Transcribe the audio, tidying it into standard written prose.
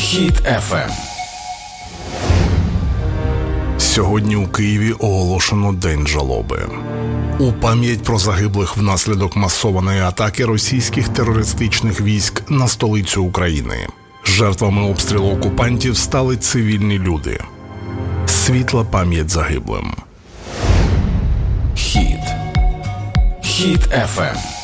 Хіт FM. Сьогодні у Києві оголошено День жалоби. У пам'ять про загиблих внаслідок масованої атаки російських терористичних військ на столицю України. Жертвами обстрілу окупантів стали цивільні люди. Світла пам'ять загиблим. Хіт FM.